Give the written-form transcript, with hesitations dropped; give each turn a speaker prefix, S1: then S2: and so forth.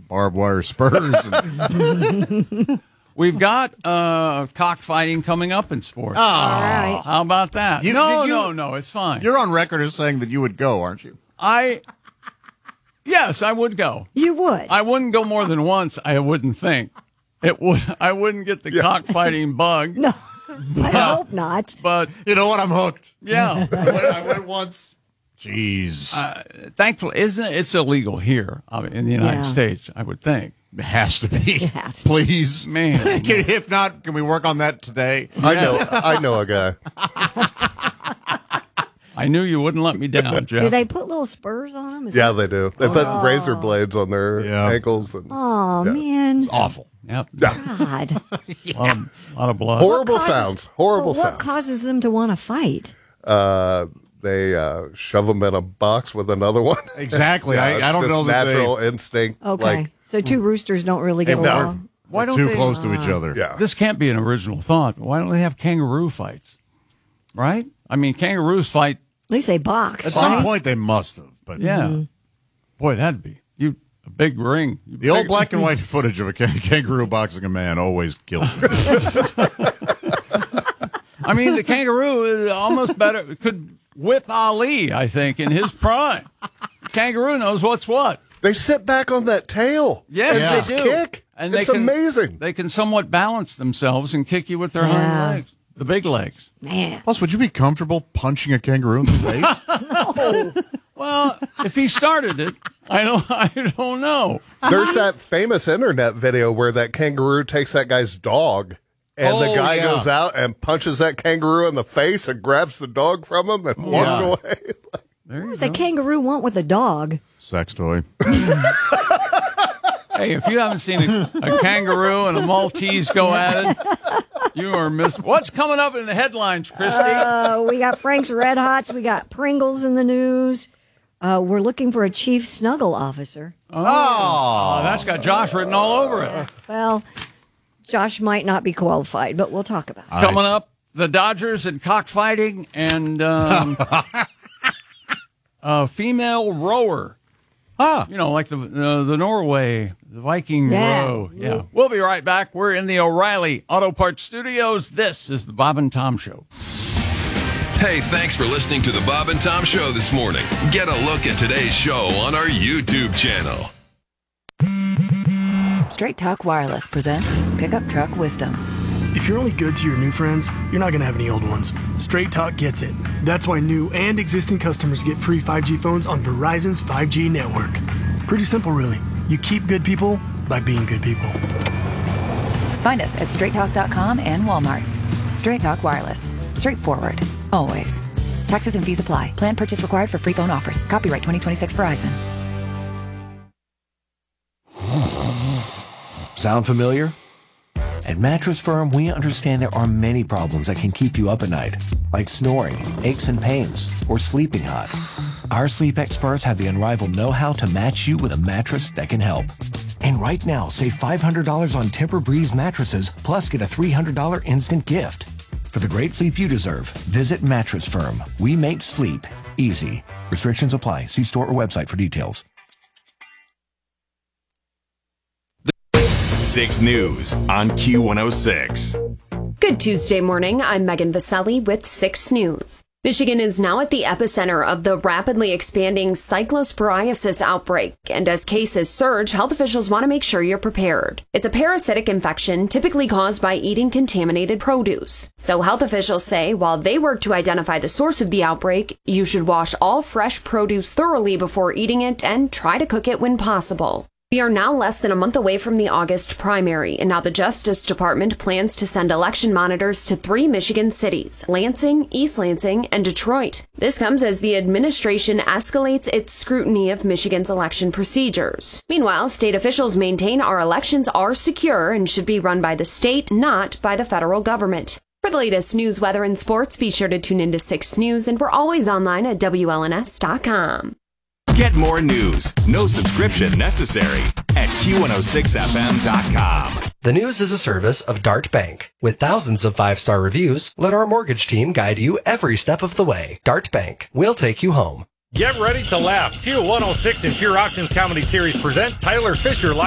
S1: barbed wire spurs.
S2: We've got cockfighting coming up in sports.
S1: Oh.
S3: All right.
S2: How about that? No, it's fine.
S1: You're on record as saying that you would go, aren't you?
S2: Yes, I would go.
S3: You would.
S2: I wouldn't go more than once, I wouldn't think. I wouldn't get the cockfighting bug.
S3: No, I hope not.
S2: But
S1: you know what? I'm hooked.
S2: Yeah.
S1: I went once. Jeez.
S2: Thankfully, it's illegal here in the United States, I would think.
S1: It has to be.
S3: It has to.
S1: Please.
S2: Man.
S1: If not, can we work on that today?
S4: I know a guy.
S2: I knew you wouldn't let me down, Jeff.
S3: Do they put little spurs on them?
S4: Yeah, they do. They put razor blades on their ankles. And,
S3: man.
S1: It's awful.
S2: Yep.
S3: God.
S2: A lot of blood.
S4: Horrible sounds. Horrible
S3: what
S4: sounds.
S3: causes them to want to fight?
S4: They shove them in a box with another one.
S1: Exactly. I don't know that
S4: natural instinct.
S3: Okay. So two roosters don't really get along.
S2: Why don't
S1: too
S2: they,
S1: close to each other.
S4: Yeah.
S2: This can't be an original thought. Why don't they have kangaroo fights? Right? I mean, kangaroos fight.
S3: At least they box.
S1: At some point, they must have. But
S2: Yeah. Boy, that'd be a big ring.
S1: The old black and white footage of a kangaroo boxing a man always kills me.
S2: I mean, the kangaroo is almost better. Could whip Ali, I think, in his prime. The kangaroo knows what's what.
S4: They sit back on that tail.
S2: Yes,
S4: and
S2: they
S4: just
S2: do.
S4: kick.
S2: And
S4: it's amazing.
S2: They can somewhat balance themselves and kick you with their hind legs, the big legs.
S3: Man.
S1: Plus, would you be comfortable punching a kangaroo in the face?
S3: No.
S2: Well, if he started it, I don't know.
S4: There's that famous internet video where that kangaroo takes that guy's dog, and the guy goes out and punches that kangaroo in the face and grabs the dog from him and walks away.
S3: What does a kangaroo want with a dog?
S1: Sex toy.
S2: Hey, if you haven't seen a kangaroo and a Maltese go at it, you are missing. What's coming up in the headlines, Christy?
S3: We got Frank's Red Hots. We got Pringles in the news. We're looking for a chief snuggle officer.
S2: Oh, that's got Josh written all over it.
S3: Well, Josh might not be qualified, but we'll talk about it.
S2: Coming up, the Dodgers and cockfighting and female rower. You know, like the Norway, the Viking row. Yeah. We'll be right back. We're in the O'Reilly Auto Parts Studios. This is the Bob and Tom Show.
S5: Hey, thanks for listening to the Bob and Tom Show this morning. Get a look at today's show on our YouTube channel.
S6: Straight Talk Wireless presents Pickup Truck Wisdom.
S7: If you're only good to your new friends, you're not going to have any old ones. Straight Talk gets it. That's why new and existing customers get free 5G phones on Verizon's 5G network. Pretty simple, really. You keep good people by being good people.
S6: Find us at straighttalk.com and Walmart. Straight Talk Wireless. Straightforward. Always. Taxes and fees apply. Plan purchase required for free phone offers. Copyright 2026 Verizon.
S8: Sound familiar? At Mattress Firm, we understand there are many problems that can keep you up at night, like snoring, aches and pains, or sleeping hot. Our sleep experts have the unrivaled know-how to match you with a mattress that can help. And right now, save $500 on Tempur-Breeze mattresses, plus get a $300 instant gift. For the great sleep you deserve, visit Mattress Firm. We make sleep easy. Restrictions apply. See store or website for details.
S9: 6 News on Q106.
S10: Good Tuesday morning. I'm Megan Vaselli with 6 News. Michigan is now at the epicenter of the rapidly expanding cyclosporiasis outbreak, and as cases surge, health officials want to make sure you're prepared. It's a parasitic infection typically caused by eating contaminated produce. So health officials say while they work to identify the source of the outbreak, you should wash all fresh produce thoroughly before eating it and try to cook it when possible. We are now less than a month away from the August primary, and now the Justice Department plans to send election monitors to 3 Michigan cities, Lansing, East Lansing, and Detroit. This comes as the administration escalates its scrutiny of Michigan's election procedures. Meanwhile, state officials maintain our elections are secure and should be run by the state, not by the federal government. For the latest news, weather, and sports, be sure to tune into 6 News, and we're always online at WLNS.com.
S9: Get more news, no subscription necessary, at Q106FM.com.
S11: The News is a service of Dart Bank. With thousands of 5-star reviews, let our mortgage team guide you every step of the way. Dart Bank. We'll take you home.
S12: Get ready to laugh. Q106 and Pure Options Comedy Series present Tyler Fisher live